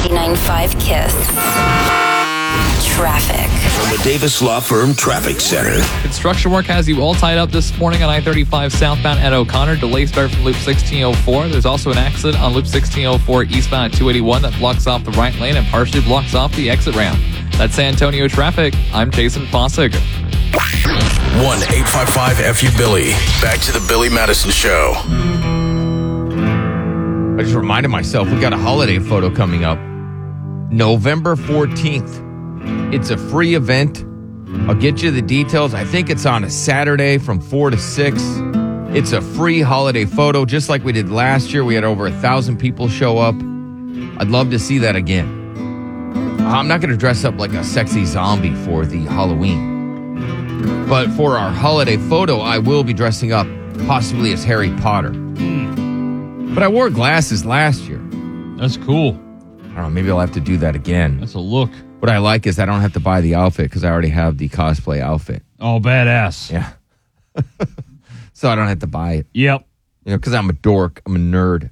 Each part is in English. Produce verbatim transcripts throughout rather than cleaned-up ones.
ninety-nine point five Kiss. Traffic. From the Davis Law Firm Traffic Center. Construction work has you all tied up this morning on I thirty-five southbound at O'Connor. Delay start from Loop sixteen oh four. There's also an accident on Loop sixteen oh four eastbound at two eighty-one that blocks off the right lane and partially blocks off the exit ramp. That's San Antonio traffic. I'm Jason Fossig. one eight five five F U Billy. Back to the Billy Madison Show. I just reminded myself we got a holiday photo coming up. November fourteenth. It's a free event. I'll get you the details. I think it's on a Saturday from four to six. It's a free holiday photo, just like we did last year. We had over a thousand people show up. I'd love to see that again. I'm not going to dress up like a sexy zombie for the Halloween. But for our holiday photo, I will be dressing up possibly as Harry Potter. But I wore glasses last year. That's cool. I don't know, maybe I'll have to do that again. That's a look. What I like is I don't have to buy the outfit because I already have the cosplay outfit. Oh, badass. Yeah. So I don't have to buy it. Yep. You know, because I'm a dork. I'm a nerd.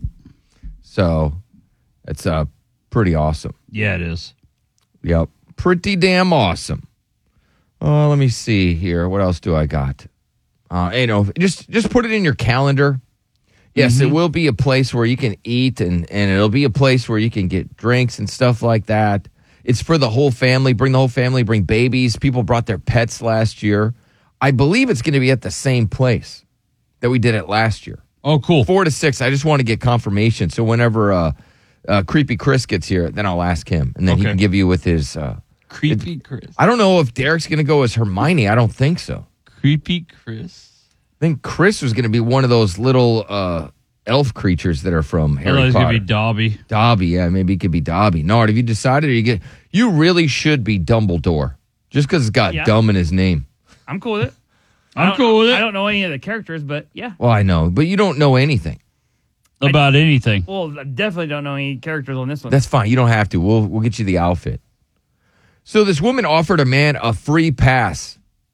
So it's uh, pretty awesome. Yeah, it is. Yep. Pretty damn awesome. Oh, let me see here. What else do I got? Uh, you know, just just put it in your calendar. Yes, mm-hmm. It will be a place where you can eat, and, and it'll be a place where you can get drinks and stuff like that. It's for the whole family. Bring the whole family. Bring babies. People brought their pets last year. I believe it's going to be at the same place that we did it last year. Oh, cool. Four to six. I just want to get confirmation. So whenever uh, uh, Creepy Chris gets here, then I'll ask him. And then okay. he can give you with his... Uh, Creepy it, Chris. I don't know if Derek's going to go as Hermione. I don't think so. Creepy Chris. I think Chris was going to be one of those little uh, elf creatures that are from Harry Potter. He's Potter. going to be Dobby. Dobby, yeah. Maybe it could be Dobby. Nard, have you decided? Or you, get, you really should be Dumbledore. Just because it's got yeah. dumb in his name. I'm cool with it. I'm cool with it. I don't know any of the characters, but yeah. Well, I know. But you don't know anything. About I, anything. Well, I definitely don't know any characters on this one. That's fine. You don't have to. We'll we'll get you the outfit. So this woman offered a man a free pass.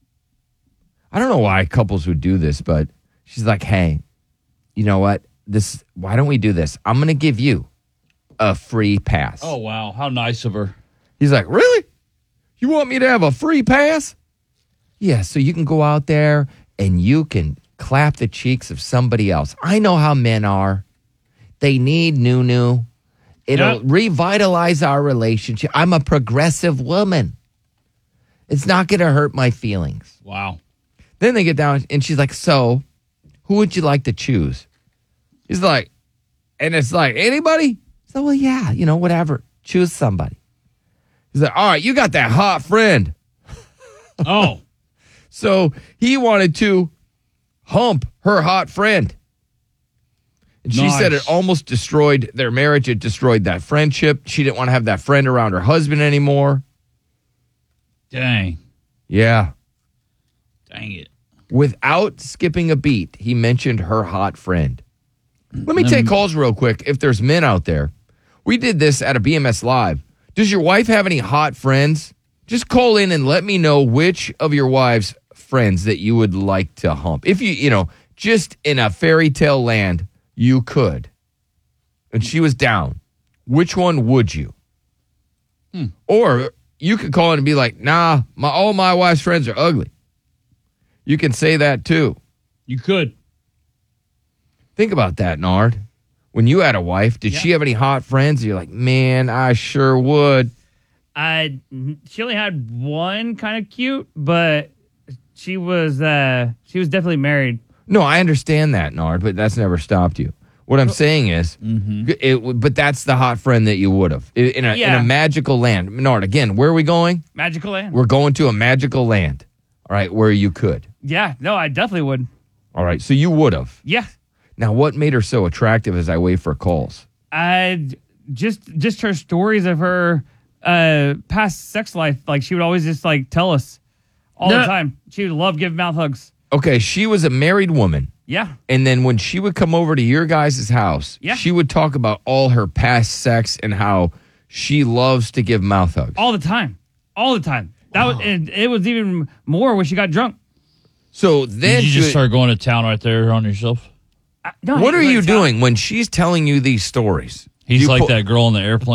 I don't know why couples would do this, but she's like, hey, you know what? This. Why don't we do this? I'm going to give you a free pass. Oh, wow. How nice of her. He's like, really? You want me to have a free pass? Yeah, so you can go out there and you can clap the cheeks of somebody else. I know how men are. They need new-new. It'll Yep. revitalize our relationship. I'm a progressive woman. It's not going to hurt my feelings. Wow. Then they get down, and she's like, so, who would you like to choose? He's like, and it's like, anybody? So, well, yeah, you know, whatever. Choose somebody. He's like, all right, you got that hot friend. Oh. So he wanted to hump her hot friend. And she Nice. said it almost destroyed their marriage. It destroyed that friendship. She didn't want to have that friend around her husband anymore. Dang. Yeah. Dang it. Without skipping a beat, he mentioned her hot friend. Let me take calls real quick if there's men out there. We did this at a B M S Live. Does your wife have any hot friends? Just call in and let me know which of your wife's friends that you would like to hump. If you, you know, just in a fairy tale land, you could. And she was down. Which one would you? Hmm. Or you could call in and be like, nah, my all my wife's friends are ugly. You can say that too. You could. Think about that, Nard. When you had a wife, did Yeah. she have any hot friends? You're like, man, I sure would. I she only had one kind of cute, but she was uh, she was definitely married. No, I understand that, Nard, but that's never stopped you. What I'm saying is, Mm-hmm. it, would- but that's the hot friend that you would have in, in, a, in Yeah. a magical land. Nard, again, where are we going? Magical land. We're going to a magical land. All right, where you could. Yeah, no, I definitely would. All right, so you would have. Yeah, Now, what made her so attractive as I wait for calls? I just just her stories of her uh, past sex life. Like she would always just like tell us all Yeah. the time. She would love giving mouth hugs. Okay, she was a married woman. Yeah, And then when she would come over to your guys' house, Yeah. she would talk about all her past sex and how she loves to give mouth hugs. all the time, all the time. That was and it was even more when she got drunk. So then Did you she- just start going to town right there on yourself? I- no, what I- are you it's not- doing when she's telling you these stories? He's You like pull- that girl on the airplane.